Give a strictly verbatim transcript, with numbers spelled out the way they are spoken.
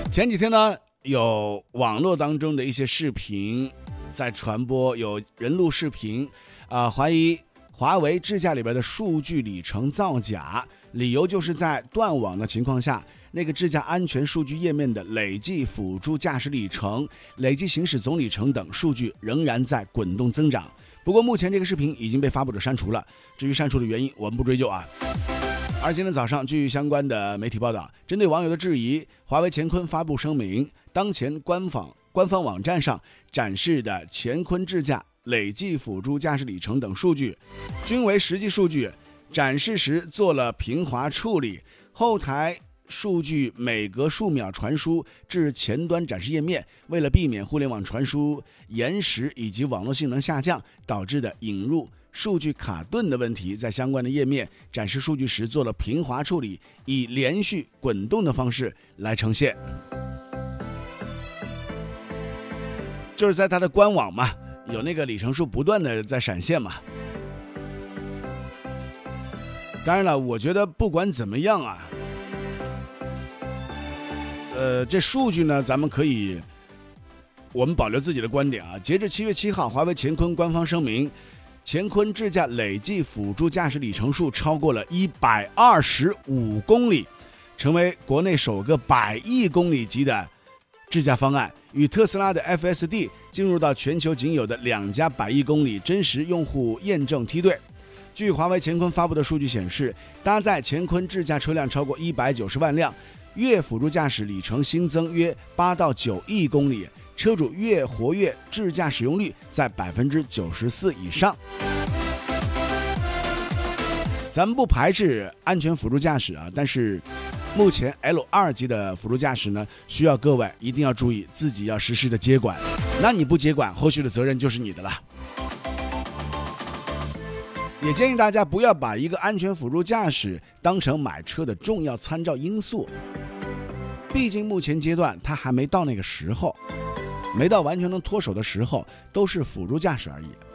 前几天呢，有网络当中的一些视频在传播，有人录视频啊、呃，怀疑华为智驾里边的数据里程造假，理由就是在断网的情况下，那个智驾安全数据页面的累计辅助驾驶里程、累计行驶总里程等数据仍然在滚动增长。不过目前这个视频已经被发布者删除了，至于删除的原因我们不追究啊。而今天早上，据相关的媒体报道，针对网友的质疑，华为乾坤发布声明，当前官方官方网站上展示的乾坤智驾累计辅助驾驶里程等数据均为实际数据，展示时做了平滑处理，后台数据每隔数秒传输至前端展示页面，为了避免互联网传输延时以及网络性能下降导致的引入数据卡顿的问题，在相关的页面展示数据时做了平滑处理，以连续滚动的方式来呈现。就是在它的官网嘛，有那个里程数不断的在闪现嘛。当然了，我觉得不管怎么样啊，呃，这数据呢，咱们可以，我们保留自己的观点啊。截至七月七号，华为乾坤官方声明，乾坤智驾累计辅助驾驶里程数超过了一百二十五公里，成为国内首个百亿公里级的智驾方案，与特斯拉的 F S D 进入到全球仅有的两家百亿公里真实用户验证梯队。据华为乾坤发布的数据显示，搭载乾坤智驾车辆超过一百九十万辆，月辅助驾驶里程新增约八到九亿公里，车主月活跃智驾使用率在百分之九十四以上。咱们不排斥安全辅助驾驶啊，但是目前 L 二 级的辅助驾驶呢，需要各位一定要注意自己要实时的接管，那你不接管，后续的责任就是你的了。也建议大家不要把一个安全辅助驾驶当成买车的重要参照因素，毕竟目前阶段它还没到那个时候，没到完全能脱手的时候，都是辅助驾驶而已。